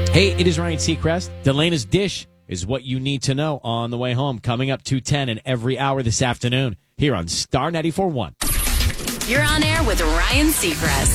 Hey, it is Ryan Seacrest. Delena's Dish is what you need to know on the way home. Coming up 2:10 and every hour this afternoon here on Star 94.1. You're on air with Ryan Seacrest.